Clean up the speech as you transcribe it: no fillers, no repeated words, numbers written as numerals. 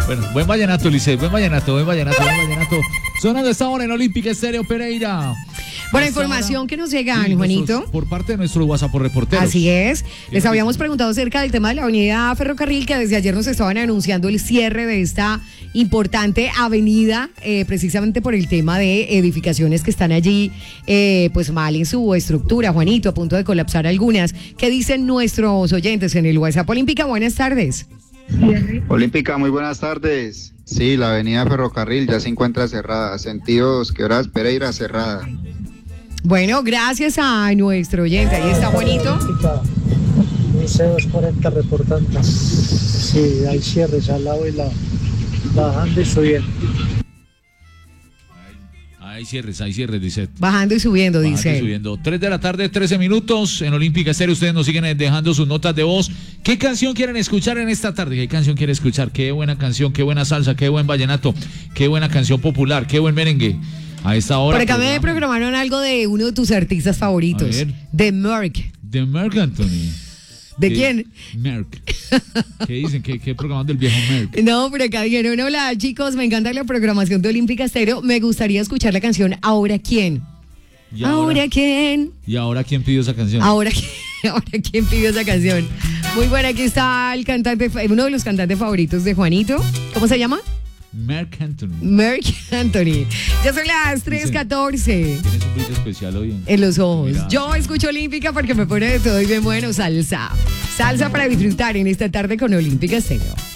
Bueno, buen vallenato, Lisset, buen vallenato. Sonando esta hora en Olímpica Estéreo Pereira. Buena información que nos llega, Juanito. Por parte de nuestro WhatsApp reporteros. Así es. Les habíamos preguntado acerca del tema de la avenida Ferrocarril, que desde ayer nos estaban anunciando el cierre de esta importante avenida, precisamente por el tema de edificaciones que están allí, pues mal en su estructura, Juanito, a punto de colapsar algunas. ¿Qué dicen nuestros oyentes en el WhatsApp Olímpica? Buenas tardes. Olímpica, muy buenas tardes. Sí, la avenida Ferrocarril ya se encuentra cerrada, sentido Quebradas Pereira cerrada. Bueno, gracias a nuestro oyente. Ahí está, Juanito. Liceo 240 reportando. Sí, hay cierres al lado y lado. Bajando y subiendo. Hay cierres, Lisset. Bajando y subiendo, dice. Subiendo. 3 de la tarde, 13 minutos. En Olímpica Estéreo ustedes nos siguen dejando sus notas de voz. ¿Qué canción quieren escuchar en esta tarde? ¿Qué canción quieren escuchar? Qué buena canción, qué buena salsa, qué buen vallenato, qué buena canción popular, qué buen merengue. A esta hora. Por acá me programaron algo de uno de tus artistas favoritos. De Merck. De Marc Anthony. ¿De quién? Merck. ¿Qué dicen? ¿Qué programan del viejo Merck? No, por acá dijeron, hola chicos, me encanta la programación de Olímpica Estéreo. Me gustaría escuchar la canción ¿Ahora quién? ¿Ahora quién? ¿Y ahora quién pidió esa canción? ¿Ahora quién pidió esa canción? Muy buena, aquí está el cantante, uno de los cantantes favoritos de Juanito. ¿Cómo se llama? Marc Anthony. Marc Anthony. Ya son las 3:14. Tienes un brillo especial hoy en los ojos. Mira. Yo escucho Olímpica porque me pone de todo y bien bueno salsa. Salsa para disfrutar en esta tarde con Olímpica Estéreo.